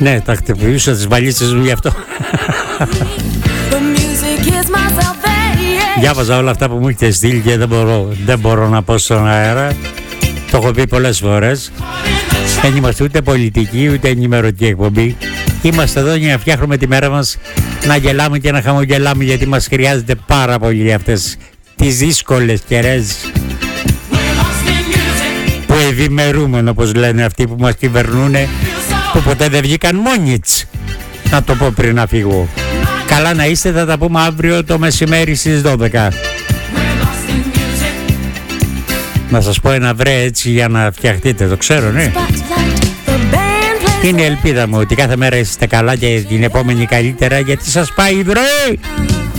Ναι, τα χτυπούσα τις βαλίτσες μου γι' αυτό. Διάβαζα όλα αυτά που μου έχετε στείλει και δεν μπορώ να πω στον αέρα. Το έχω πει πολλές φορές. Δεν είμαστε ούτε πολιτική ούτε ενημερωτική εκπομπή. Είμαστε εδώ για να φτιάχνουμε τη μέρα μας, να γελάμε και να χαμογελάμε, γιατί μας χρειάζεται πάρα πολύ αυτές τις δύσκολες καιρές που ευημερούμε, όπως λένε αυτοί που μας κυβερνούν, που ποτέ δεν βγήκαν μόνοι τους. Να το πω πριν να φύγω. Καλά να είστε, θα τα πούμε αύριο το μεσημέρι στις 12. Να σας πω ένα βρε έτσι για να φτιαχτείτε, το ξέρω, ναι. Είναι η ελπίδα μου ότι κάθε μέρα είστε καλά και την επόμενη καλύτερα, γιατί σας πάει βρε.